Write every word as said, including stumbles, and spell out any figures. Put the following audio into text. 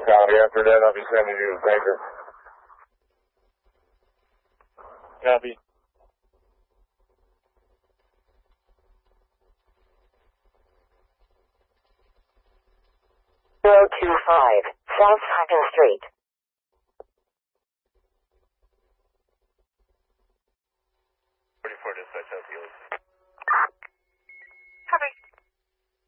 Copy. After that, I'll be sending you a paper. Copy. zero two five, South second Street. forty-four dispatch, L T O.